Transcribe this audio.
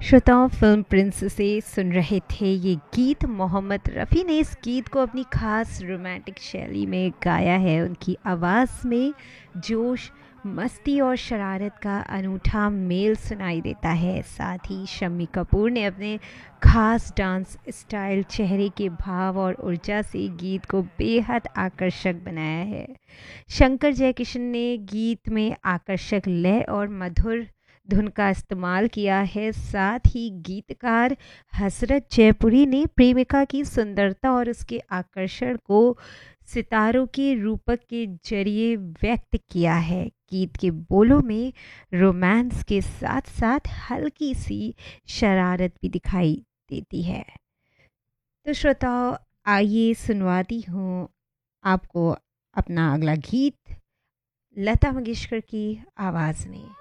श्रोताओं, film Prince से सुन रहे थे ये गीत। मोहम्मद रफ़ी ने इस गीत को अपनी खास रोमांटिक शैली में गाया है। उनकी आवाज़ में जोश, मस्ती और शरारत का अनूठा मेल सुनाई देता है। साथ ही शम्मी कपूर ने अपने खास डांस स्टाइल, चेहरे के भाव और ऊर्जा से गीत को बेहद आकर्षक बनाया है। शंकर जयकिशन ने गीत में आकर्षक लय और मधुर धुन का इस्तेमाल किया है। साथ ही गीतकार हसरत जयपुरी ने प्रेमिका की सुंदरता और उसके आकर्षण को सितारों के रूपक के जरिए व्यक्त किया है। गीत के बोलों में रोमांस के साथ साथ हल्की सी शरारत भी दिखाई देती है। तो श्रोताओं, आइए सुनवाती हूँ आपको अपना अगला गीत लता मंगेशकर की आवाज़ में।